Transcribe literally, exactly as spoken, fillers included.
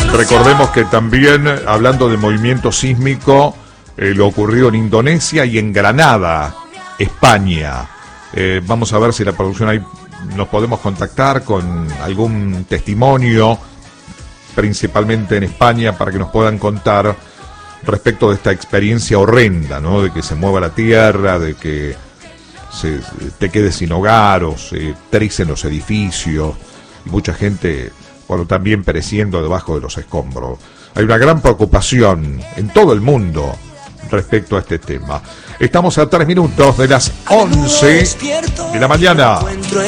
Recordemos que también, hablando de movimiento sísmico, eh, lo ocurrido en Indonesia y en Granada, España. Eh, vamos a ver si la producción ahí nos podemos contactar con algún testimonio, principalmente en España, para que nos puedan contar respecto de esta experiencia horrenda, ¿no? De que se mueva la tierra, de que se, te quedes sin hogar o se tricen los edificios y mucha gente, bueno, también pereciendo debajo de los escombros. Hay una gran preocupación en todo el mundo respecto a este tema. Estamos a tres minutos de las once de la mañana.